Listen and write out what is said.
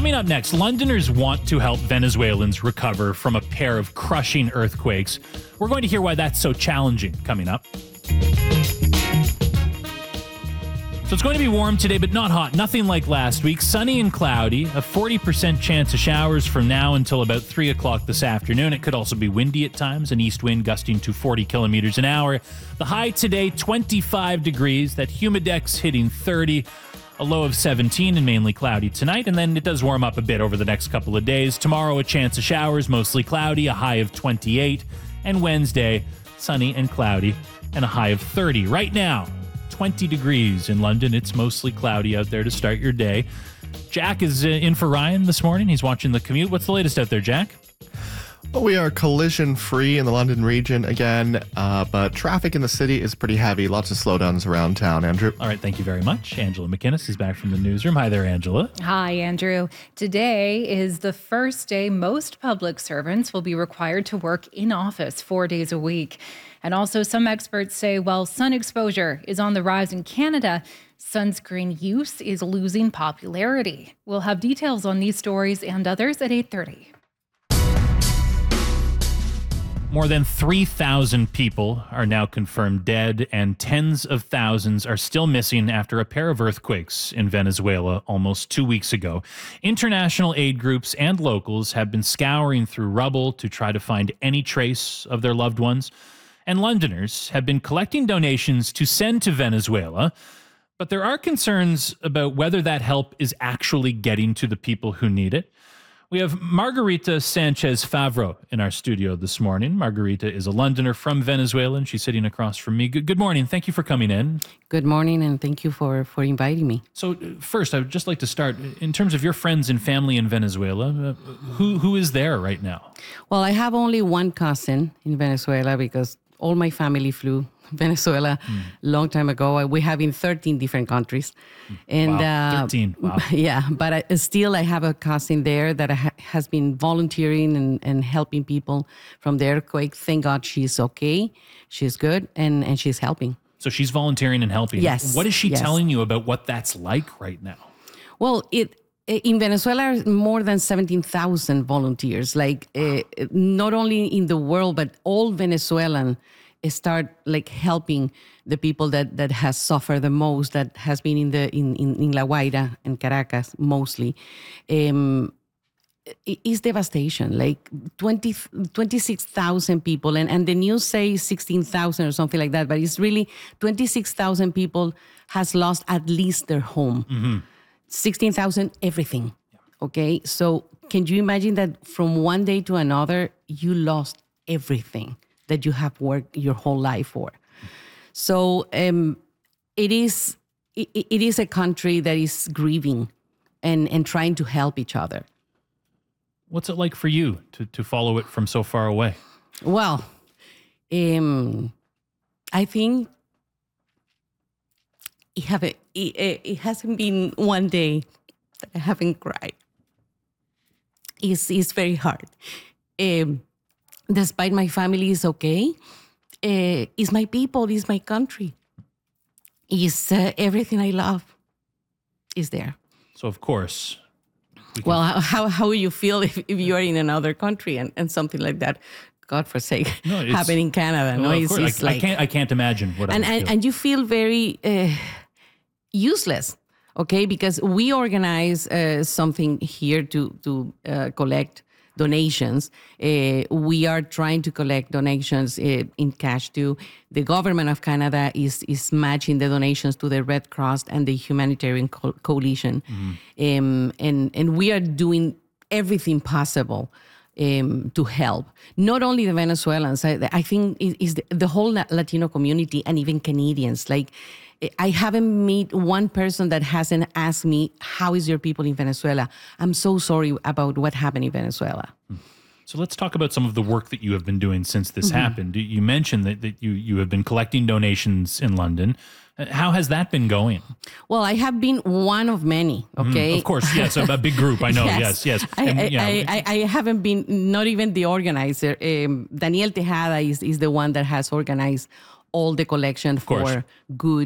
Coming up next, Londoners want to help Venezuelans recover from a pair of crushing earthquakes. We're going to hear why that's so challenging coming up. So it's going to be warm today, but not hot. Nothing like last week. Sunny and cloudy. A 40% chance of showers from now until about 3 o'clock this afternoon. It could also be windy at times, an east wind gusting to 40 kilometers an hour. The high today, 25 degrees. That humidex hitting 30. A low of 17 and mainly cloudy tonight, and then it does warm up a bit over the next couple of days. Tomorrow, a chance of showers, mostly cloudy, a high of 28. And Wednesday, sunny and cloudy, and a high of 30. Right now, 20 degrees in London. It's mostly cloudy out there to start your day. Jack is in for Ryan this morning. He's watching the commute. What's the latest out there, Jack? Well, we are collision-free in the London region again, but traffic in the city is pretty heavy. Lots of slowdowns around town, Andrew. All right, thank you very much. Angela McInnes is back from the newsroom. Hi there, Angela. Hi, Andrew. Today is the first day most public servants will be required to work in office 4 days a week. And also, some experts say while sun exposure is on the rise in Canada, sunscreen use is losing popularity. We'll have details on these stories and others at 8:30. More than 3,000 people are now confirmed dead, and tens of thousands are still missing after a pair of earthquakes in Venezuela almost 2 weeks ago. International aid groups and locals have been scouring through rubble to try to find any trace of their loved ones. And Londoners have been collecting donations to send to Venezuela, but there are concerns about whether that help is actually getting to the people who need it. We have Margarita Sanchez Favro in our studio this morning. Margarita is a Londoner from Venezuela, and she's sitting across from me. Good morning. Thank you for coming in. Good morning, and thank you for inviting me. So first, I would just like to start, in terms of your friends and family in Venezuela, who is there right now? Well, I have only one cousin in Venezuela because all my family flew Venezuela long time ago. We have in 13 different countries. And wow, 13. Wow. Yeah, but I have a cousin there that has been volunteering and helping people from the earthquake. Thank God she's okay. She's good and she's helping. So she's volunteering and helping. Yes. What is she telling you about what that's like right now? Well, in Venezuela, more than 17,000 volunteers, not only in the world, but all Venezuelan start helping the people that has suffered the most, that has been in La Guaira and Caracas mostly. It's devastation, 26,000 people, and the news says 16,000 or something like that, but it's really 26,000 people has lost at least their home. Mm-hmm. 16,000, everything. Okay, so can you imagine that from one day to another, you lost everything that you have worked your whole life for? So it is a country that is grieving and trying to help each other. What's it like for you to follow it from so far away? Well, I think it hasn't been one day that I haven't cried. It's very hard. Despite my family is okay, it's my people, it's my country. It's everything I love is there. So, of course. Well, how will you feel if you are in another country and something like that, God forsake, happen in Canada? No, of course. I can't imagine what I would feel. And you feel very useless, okay? Because we organize something here to collect donations. We are trying to collect donations in cash too. The government of Canada is matching the donations to the Red Cross and the Humanitarian Coalition. Mm-hmm. And we are doing everything possible to help. Not only the Venezuelans, I think is the whole Latino community and even Canadians. I haven't met one person that hasn't asked me, how is your people in Venezuela? I'm so sorry about what happened in Venezuela. So let's talk about some of the work that you have been doing since this happened. You mentioned that you have been collecting donations in London. How has that been going? Well, I have been one of many, okay? Of course, yes, a big group, I know, yes. I haven't been, not even the organizer. Daniel Tejada is the one that has organized all the collection for good